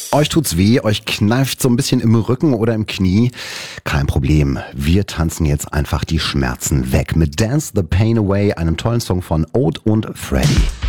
Euch tut's weh, euch kneift so ein bisschen im Rücken oder im Knie. Kein Problem, wir tanzen jetzt einfach die Schmerzen weg mit Dance the Pain Away, einem tollen Song von Oat und Freddy.